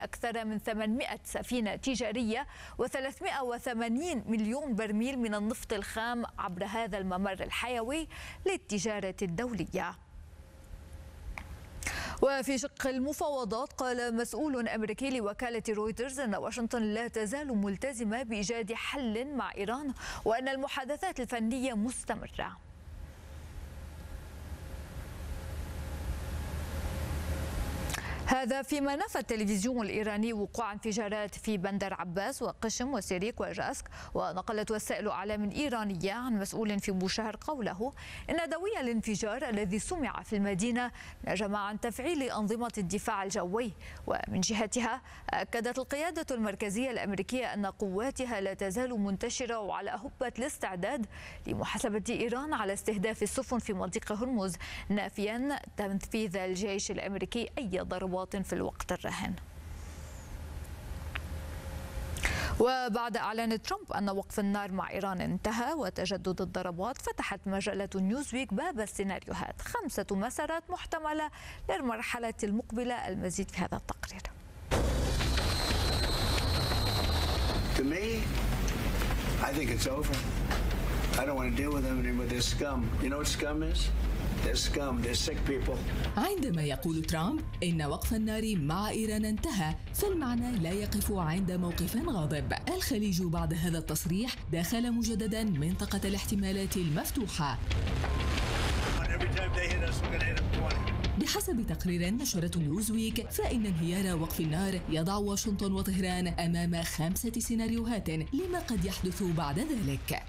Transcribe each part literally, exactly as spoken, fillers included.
أكثر من ثمانمائة سفينة تجارية وثلاثمائة وثمانين مليون برميل من النفط الخام عبر هذا الممر الحيوي للتجارة الدولية. وفي شق المفاوضات، قال مسؤول أمريكي لوكالة رويترز أن واشنطن لا تزال ملتزمة بإيجاد حل مع إيران وأن المحادثات الفنية مستمرة. هذا فيما نفى التلفزيون الإيراني وقوع انفجارات في بندر عباس وقشم وسيريك وجاسك. ونقلت وسائل إعلام إيرانية عن مسؤول في بوشهر قوله إن دوي الانفجار الذي سمع في المدينة نجم عن تفعيل أنظمة الدفاع الجوي. ومن جهتها أكدت القيادة المركزية الأمريكية أن قواتها لا تزال منتشرة وعلى هبة الاستعداد لمحاسبة إيران على استهداف السفن في مضيق هرمز، نافيا تنفيذ الجيش الأمريكي أي ضربات في الوقت الراهن. وبعد إعلان ترامب أن وقف النار مع إيران انتهى وتجدد الضربات، فتحت مجلة نيوزويك باب السيناريوهات، خمسة مسارات محتملة للمرحلة المقبلة. المزيد في هذا التقرير. To me, I think it's over. I don't want to deal with them anymore. They're scum. You know what scum is? They're scum. They're sick people. عندما يقول ترامب إن وقف النار مع إيران انتهى، فالمعنى لا يقف عند موقف غاضب. الخليج بعد هذا التصريح دخل مجددا منطقة الاحتمالات المفتوحة. بحسب تقرير نشرته نيوزويك، فإن انهيار وقف النار يضع واشنطن وطهران أمام خمسة سيناريوهات لما قد يحدث بعد ذلك.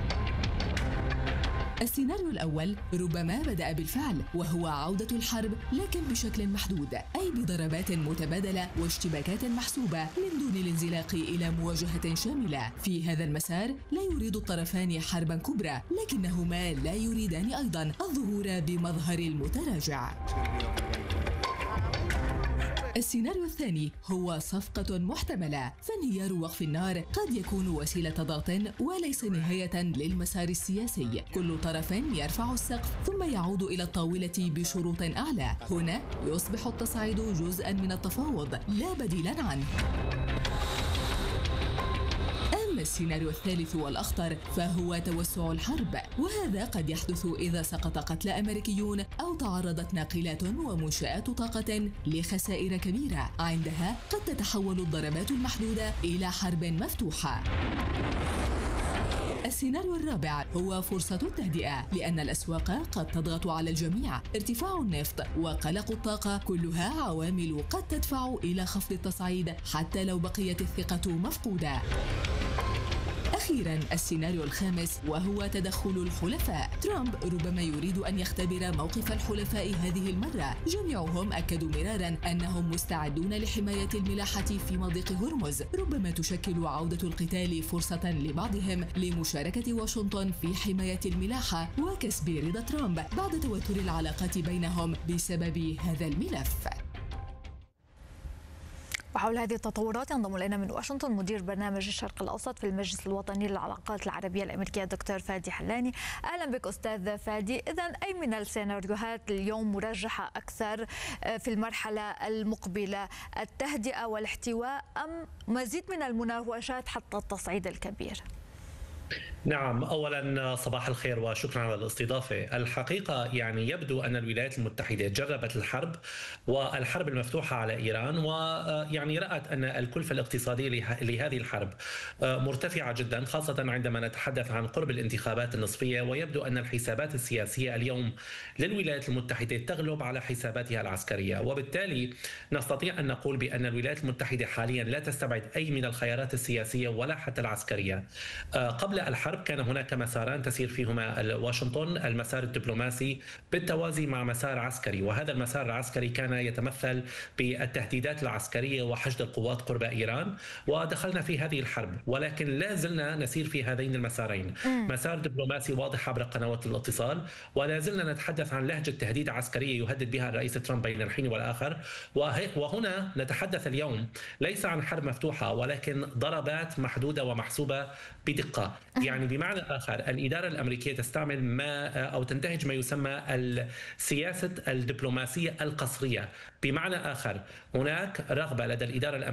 السيناريو الأول ربما بدأ بالفعل، وهو عودة الحرب لكن بشكل محدود، أي بضربات متبادلة واشتباكات محسوبة من دون الانزلاق إلى مواجهة شاملة. في هذا المسار لا يريد الطرفان حربا كبرى، لكنهما لا يريدان أيضا الظهور بمظهر المتراجع. السيناريو الثاني هو صفقة محتملة، فانهيار وقف النار قد يكون وسيلة ضغط وليس نهاية للمسار السياسي. كل طرف يرفع السقف ثم يعود إلى الطاولة بشروط أعلى. هنا يصبح التصعيد جزءا من التفاوض لا بديلا عنه. السيناريو الثالث والأخطر فهو توسع الحرب، وهذا قد يحدث إذا سقط قتلى أمريكيون أو تعرضت ناقلات ومنشآت طاقة لخسائر كبيرة. عندها قد تتحول الضربات المحدودة إلى حرب مفتوحة. السيناريو الرابع هو فرصة التهدئة، لأن الأسواق قد تضغط على الجميع. ارتفاع النفط وقلق الطاقة كلها عوامل قد تدفع إلى خفض التصعيد حتى لو بقيت الثقة مفقودة. أخيراً السيناريو الخامس وهو تدخل الحلفاء. ترامب ربما يريد أن يختبر موقف الحلفاء هذه المرة. جميعهم أكدوا مرارا أنهم مستعدون لحماية الملاحة في مضيق هرمز. ربما تشكل عودة القتال فرصة لبعضهم لمشاركة واشنطن في حماية الملاحة وكسب رضا ترامب بعد توتر العلاقات بينهم بسبب هذا الملف. وحول هذه التطورات ينضم إلينا من واشنطن مدير برنامج الشرق الأوسط في المجلس الوطني للعلاقات العربية الأمريكية الدكتور فادي حلاني. أهلا بك أستاذ فادي. إذن أي من السيناريوهات اليوم مرجحة أكثر في المرحلة المقبلة، التهدئة والاحتواء أم مزيد من المناوشات حتى التصعيد الكبير؟ نعم، أولا صباح الخير وشكرا على الاستضافة. الحقيقة يعني يبدو أن الولايات المتحدة جربت الحرب والحرب المفتوحة على إيران، ويعني رأت أن الكلفة الاقتصادية لهذه الحرب مرتفعة جدا، خاصة عندما نتحدث عن قرب الانتخابات النصفية. ويبدو أن الحسابات السياسية اليوم للولايات المتحدة تغلب على حساباتها العسكرية، وبالتالي نستطيع أن نقول بأن الولايات المتحدة حاليا لا تستبعد أي من الخيارات السياسية ولا حتى العسكرية. قبل الحرب كان هناك مساران تسير فيهما واشنطن، المسار الدبلوماسي بالتوازي مع مسار عسكري، وهذا المسار العسكري كان يتمثل بالتهديدات العسكرية وحشد القوات قرب إيران، ودخلنا في هذه الحرب. ولكن لا زلنا نسير في هذين المسارين، مسار دبلوماسي واضح عبر قنوات الاتصال، ولا زلنا نتحدث عن لهجة تهديد عسكرية يهدد بها الرئيس ترامب بين الحين والآخر. وهنا نتحدث اليوم ليس عن حرب مفتوحة ولكن ضربات محدودة ومحسوبة بدقة. يعني بمعنى آخر الإدارة الأمريكية تستعمل ما أو تنتهج ما يسمى السياسة الدبلوماسية القصرية. بمعنى آخر هناك رغبة لدى الإدارة الأمريكية